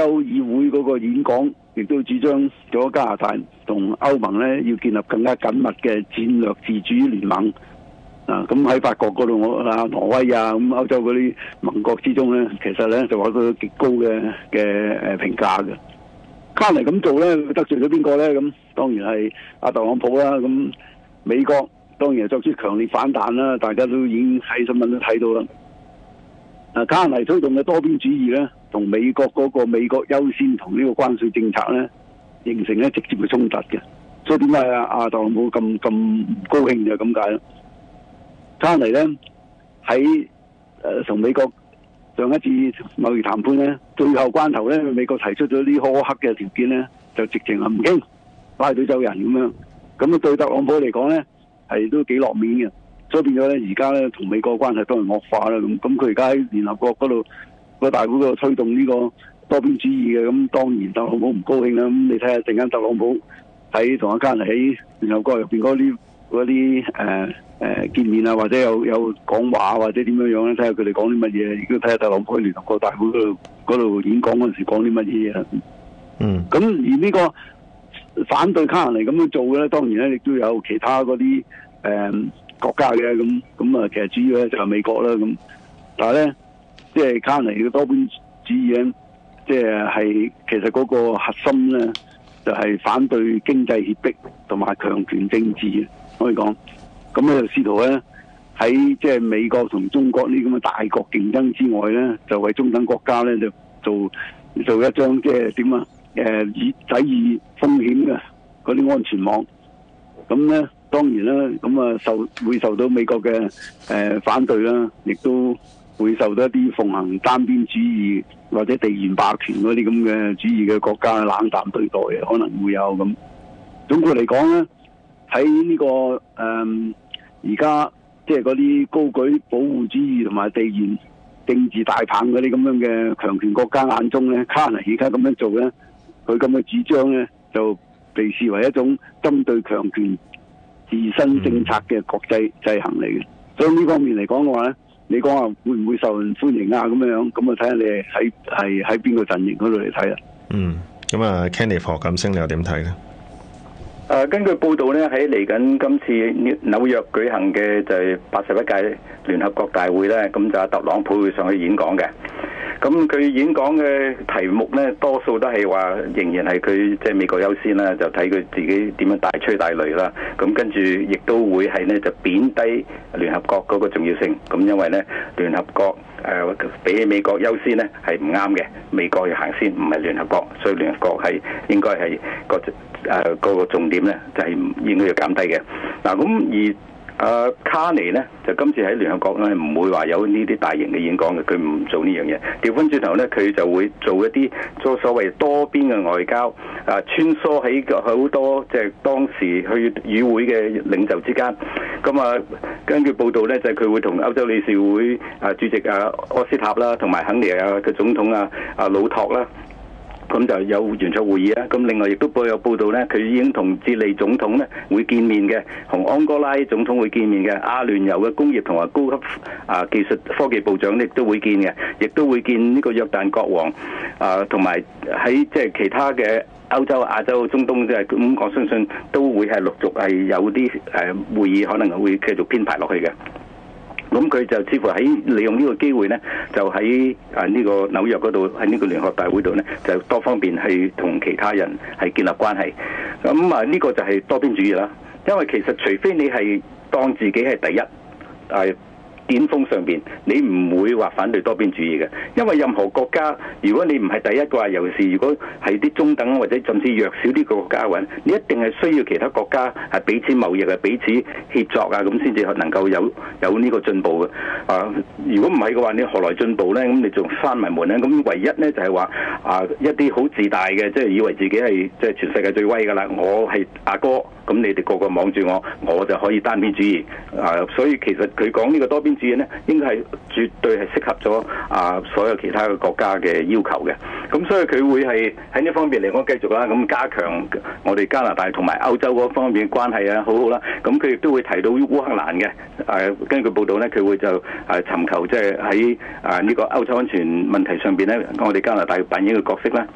洲議會嗰個演講，亦都主張咗加拿大同歐盟咧要建立更加緊密嘅戰略自主聯盟。咁喺法國嗰度，挪威啊，咁歐洲嗰啲盟國之中咧，其實咧就話佢極高嘅評價嘅。卡尼咁做咧，得罪咗邊個咧？咁當然係阿特朗普啦。咁美國當然係作出強烈反彈啦，大家都已經喺新聞都睇到啦。卡尼推動嘅多邊主義咧，同美國嗰個美國優先同呢個關稅政策咧，形成咧直接嘅衝突嘅。所以點解阿特朗普咁唔高興就咁解啦。卡尼咧喺同美國上一次貿易談判咧，最後關頭咧，美國提出咗啲苛刻嘅條件咧，就直情係唔傾，拉隊走人咁樣。咁啊對特朗普嚟講咧，係都幾落面嘅。所以變咗咧，而家咧同美國關係都係惡化啦。咁佢而家喺聯合國嗰度個大會嗰度推動呢個多邊主義嘅，咁當然特朗普唔高興啦。咁你睇下陣間特朗普喺同阿卡尼喺聯合國入邊嗰啲見面啊，或者有講話或者點樣樣咧，睇下佢哋講啲乜嘢，亦都睇下特朗普喺聯合國大會嗰度演講嗰陣時講啲乜嘢嘢。咁而呢個反對卡尼咁樣做嘅咧，當然咧亦都有其他嗰啲國家嘅。咁啊，其實主要咧就係美國啦。咁但係咧，即係卡尼嘅多邊主義咧，即係其實嗰個核心咧，就係反對經濟脅迫同埋強權政治嘅，可以講。咁咧就試圖咧喺即係美國同中國呢啲咁嘅大國競爭之外咧，就為中等國家咧就做一張即係點啊？以抵禦風險嘅嗰啲安全網。咁咧當然啦，咁啊會受到美國嘅反對啦，亦都會受到一啲奉行單邊主義或者地緣霸權嗰啲咁嘅主義嘅國家冷淡對待嘅，可能會有咁。總括嚟講咧，喺呢個而家即係嗰啲高舉保護主義同埋地緣政治大棒嗰啲咁樣嘅強權國家眼中咧，卡尼而家咁樣做咧，佢咁嘅主張咧就被視為一種針對強權自身政策嘅國際制衡嚟嘅。所以呢方面嚟講嘅話咧，你講話會唔會受人歡迎啊？咁樣咁啊，睇下你喺邊個陣營嗰度嚟睇啦。 咁啊 Kenneth 何錦星你又點睇咧？ 根據報道咧，喺嚟緊今次紐約舉行嘅就係81屆聯合國大會咧，咁就特朗普會上去演講嘅。咁佢演講嘅題目咧，多數都係話仍然係佢即係美國優先啦，就睇佢自己點樣大吹大擂啦。咁跟住亦都會係咧就貶低聯合國嗰個重要性。咁因為咧聯合國比起美國優先咧係唔啱嘅，美國要行先，唔係聯合國，所以聯合國係應該係個重點咧就係應該要減低嘅。嗱咁卡尼咧就今次喺聯合國咧唔會話有呢啲大型嘅演講嘅，佢唔做呢樣嘢。調翻轉頭咧，佢就會做一啲所謂多邊嘅外交，穿梭喺好多即係當時去與會嘅領袖之間。咁根據報道咧，就係佢會同歐洲理事會主席柯斯塔啦，同埋肯尼亞嘅總統魯托啦。咁就有圓桌會議啦。咁另外亦都有報道咧，佢已經同智利總統咧會見面嘅，同安哥拉總統會見面嘅，阿聯酋嘅工業同埋高級技術科技部長亦都會見嘅，亦都會見呢個約旦國王同埋喺即係其他嘅歐洲、亞洲、中東即係咁，我相信都會係陸續係有啲會議可能會繼續編排落去嘅。咁佢就似乎喺利用呢個機會呢，就喺呢個紐約嗰度，喺呢個聯合大會度呢，就多方面去同其他人係建立關係。咁呢個就係多邊主義啦。因為其實除非你係當自己係第一，巔峰上邊，你唔會話反對多邊主義嘅，因為任何國家，如果你唔係第一嘅話，尤其是如果係啲中等或者甚至弱小啲嘅國家嘅話，你一定係需要其他國家係彼此貿易彼此協作咁先至能夠有呢個進步嘅。如果唔係嘅話，你何來進步呢？咁你仲閂埋門呢？咁唯一呢就係話一啲好自大嘅，即係以為自己係即係全世界最威㗎啦，我係阿哥。咁你哋個個望住我就可以單邊主義所以其實佢講呢個多邊主義呢，應該係絕對係適合咗所有其他嘅國家嘅要求嘅。咁所以佢會係喺呢方面嚟講繼續啦，咁加強我哋加拿大同埋歐洲嗰方面嘅關係好好啦。咁佢亦都會提到烏克蘭嘅根據報道呢，佢會就尋求即係喺呢個歐洲安全問題上邊呢，我哋加拿大扮演嘅角色啦。